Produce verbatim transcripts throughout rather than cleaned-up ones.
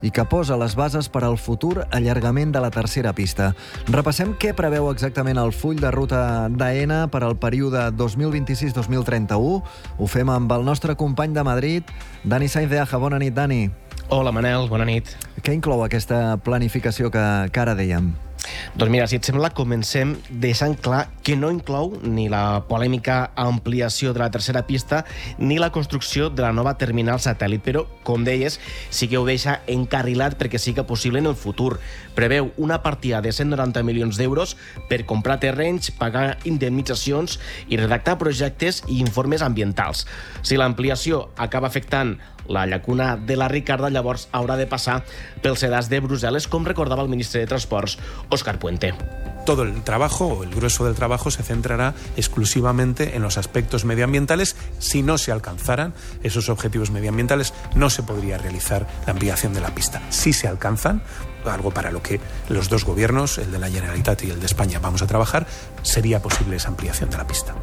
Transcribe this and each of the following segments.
i que posa les bases per al futur allargament de la tercera pista. Repassem què preveu exactament el full de ruta d'Aena per al període dos mil vint-i-sis dos mil trenta-u. Ho fem amb el nostre company de Madrid, Dani Sainz de Aja. Bona nit, Dani. Hola, Manel, bona nit. Què inclou aquesta planificació que, que ara dèiem? Doncs mira, si et sembla, comencem deixant clar que no inclou ni la polèmica ampliació de la tercera pista ni la construcció de la nova terminal satèl·lit, però, com deies, sí que ho deixa encarrilat perquè sigui possible en el futur. Preveu una partida de cent noranta milions d'euros per comprar terrenys, pagar indemnitzacions i redactar projectes i informes ambientals. Si l'ampliació acaba afectant la llacuna de la Ricarda, llavors haurà de passar pel sedàs de Brussel·les, com recordava el ministre de Transports, Óscar Puente. Todo el trabajo, o el grueso del trabajo, se centrará exclusivamente en los aspectos medioambientales. Si no se alcanzaran esos objetivos medioambientales, no se podría realizar la ampliación de la pista. Si se alcanzan, algo para lo que los dos gobiernos, el de la Generalitat y el de España, vamos a trabajar, sería posible esa ampliación de la pista.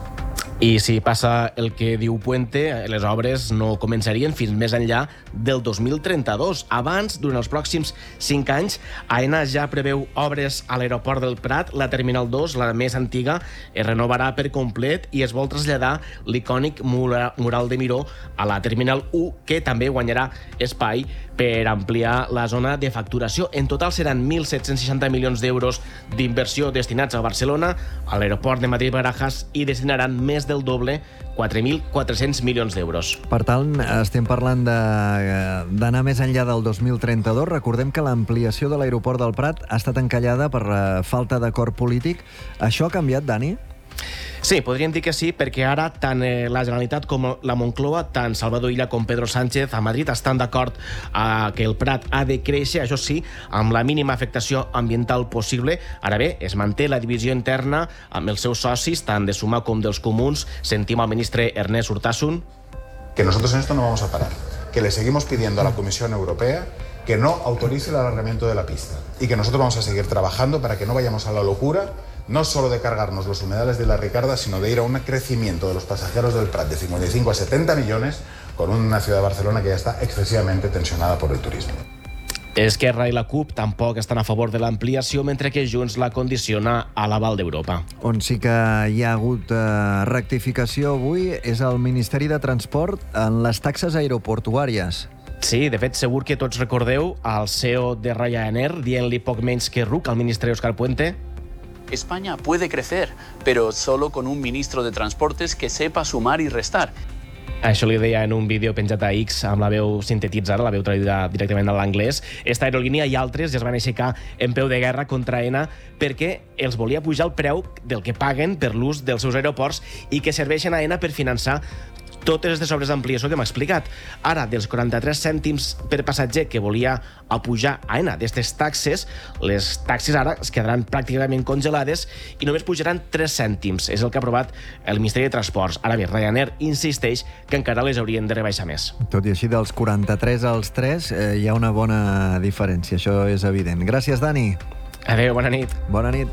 I si passa el que diu Puente, les obres no començarien fins més enllà del dos mil trenta-dos. Abans, durant els pròxims cinc anys, Aena ja preveu obres a l'aeroport del Prat. La Terminal dos, la més antiga, es renovarà per complet i es vol traslladar l'icònic mural de Miró a la Terminal u, que també guanyarà espai per ampliar la zona de facturació. En total seran mil set-cents seixanta milions d'euros d'inversió destinats a Barcelona, a l'aeroport de Madrid-Barajas, i destinaran més del doble, quatre mil quatre-cents milions d'euros. Per tant, estem parlant d'anar més enllà del dos mil trenta-dos. Recordem que l'ampliació de l'aeroport del Prat ha estat encallada per falta d'acord polític. Això ha canviat, Dani? Sí, podríem dir que sí, perquè ara tant la Generalitat com la Moncloa, tant Salvador Illa com Pedro Sánchez a Madrid, estan d'acord que el Prat ha de créixer, això sí, amb la mínima afectació ambiental possible. Ara bé, es manté la divisió interna amb els seus socis, tant de Sumar com dels Comuns. Sentim al ministre Ernest Urtasun. Que nosotros en esto no vamos a parar, que le seguimos pidiendo a la Comisión Europea que no autorice el alargamiento de la pista y que nosotros vamos a seguir trabajando para que no vayamos a la locura, no solo de cargarnos los humedales de la Ricarda, sino de ir a un crecimiento de los pasajeros del Prat de cincuenta y cinco a setenta millones con una ciudad de Barcelona que ya está excesivamente tensionada por el turismo. Esquerra i la CUP tampoc estan a favor de l'ampliació, mentre que Junts la condiciona a l'aval d'Europa. On sí que hi ha hagut eh, rectificació avui és el Ministeri de Transport en les taxes aeroportuàries. Sí, de fet, segur que tots recordeu el C E O de Ryanair dient-li poc menys que ruc al ministre Óscar Puente. España puede crecer, pero solo con un ministro de Transportes que sepa sumar y restar. Això li deia en un vídeo penjat a X amb la veu sintetitzada, la veu traduïda directament a l'anglès. Esta aerolínia i altres ja es van aixecar en peu de guerra contra Aena perquè els volia pujar el preu del que paguen per l'ús dels seus aeroports i que serveixen a Aena per finançar totes les desobres d'ampliació que m'ha explicat. Ara, dels quaranta-tres cèntims per passatger que volia apujar Aena d'aquestes taxes, les taxes ara es quedaran pràcticament congelades i només pujaran tres cèntims. És el que ha aprovat el Ministeri de Transports. Ara bé, Ryanair insisteix que encara les haurien de rebaixar més. Tot i així, dels quaranta-tres als tres eh, hi ha una bona diferència, això és evident. Gràcies, Dani. Adéu, bona nit. Bona nit.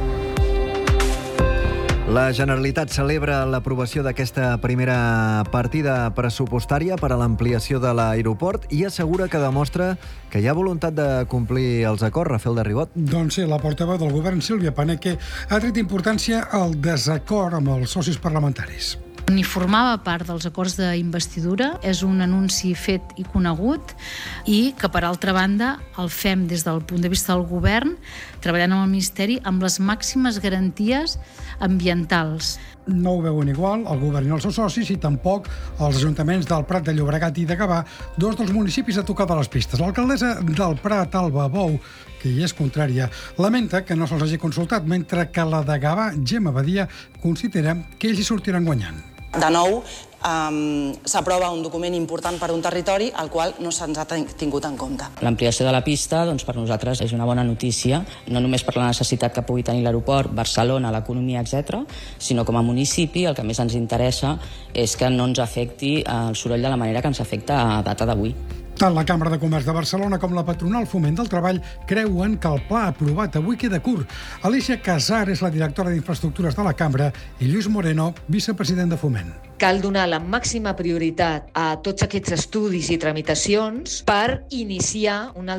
La Generalitat celebra l'aprovació d'aquesta primera partida pressupostària per a l'ampliació de l'aeroport i assegura que demostra que hi ha voluntat de complir els acords. Rafael de Ribot. Doncs sí, la portaveu del govern, Sílvia Paneque, ha tret importància al desacord amb els socis parlamentaris. Ni formava part dels acords d'investidura, és un anunci fet i conegut i que, per altra banda, el fem des del punt de vista del govern, treballant amb el Ministeri amb les màximes garanties ambientals. No ho veuen igual el govern i els seus socis i tampoc els ajuntaments del Prat de Llobregat i de Gavà, dos dels municipis a tocar de les pistes. L'alcaldessa del Prat, Alba Bou, que hi és contrària, lamenta que no se'ls hagi consultat, mentre que la de Gavà, Gemma Badia, considera que ells hi sortiran guanyant. De nou, um, s'aprova un document important per a un territori al qual no se'ns ha tingut en compte. L'ampliació de la pista, doncs, per nosaltres és una bona notícia, no només per la necessitat que pugui tenir l'aeroport, Barcelona, l'economia, etcètera, sinó com a municipi el que més ens interessa és que no ens afecti el soroll de la manera que ens afecta a data d'avui. Tant la Cambra de Comerç de Barcelona com la patronal Foment del Treball creuen que el pla aprovat avui queda curt. Alicia Casar és la directora d'Infraestructures de la Cambra i Lluís Moreno, vicepresident de Foment. Cal donar la màxima prioritat a tots aquests estudis i tramitacions per iniciar una